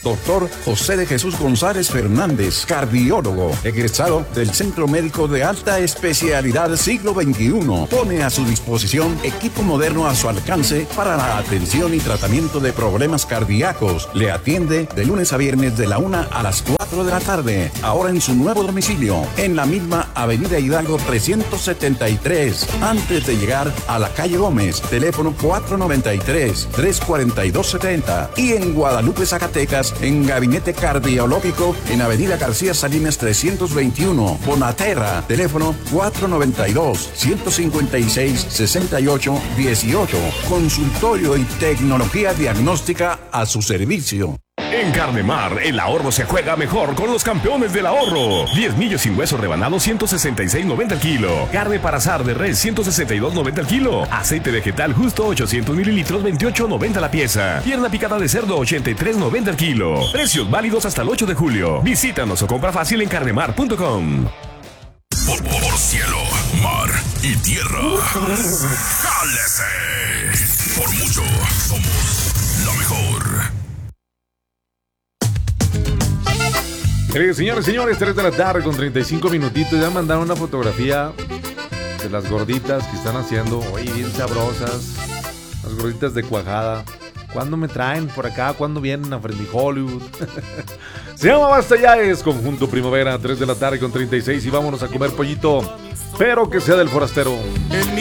Doctor José de Jesús González Fernández, cardiólogo, egresado del Centro Médico de Alta Especialidad Siglo XXI. Pone a su disposición equipo moderno a su alcance para la atención y tratamiento de problemas cardíacos. Le atiende de lunes a viernes de la 1 a las 4 de la tarde. Ahora en su nuevo domicilio, en la misma Avenida Hidalgo 373, antes de llegar a la calle Gómez, teléfono 493-342-70. Y en Guadalupe, Zacatecas, en Gabinete Cardiológico, en Avenida García Salinas 321, Bonaterra, teléfono 492-156-6818. Consultorio y tecnología diagnóstica a su servicio. En Carnemar, el ahorro se juega mejor con los campeones del ahorro. 10 millos sin hueso rebanado, 166.90 al kilo. Carne para asar de res, 162.90 al kilo. Aceite vegetal justo, 800 mililitros, 28.90 la pieza. Pierna picada de cerdo, 83.90 al kilo. Precios válidos hasta el 8 de julio. Visítanos o compra fácil en carnemar.com. Por cielo, mar y tierra. ¡Jálese! Por mucho, somos la mejor. Señores, 3 de la tarde con 35 minutitos. Ya mandaron una fotografía de las gorditas que están haciendo. Oye, bien sabrosas. Las gorditas de cuajada. ¿Cuándo me traen por acá? ¿Cuándo vienen a Friendly Hollywood? Se llama Basta Ya, es Conjunto Primavera, 3 de la tarde con 36. Y vámonos a comer pollito, pero que sea del forastero. En mi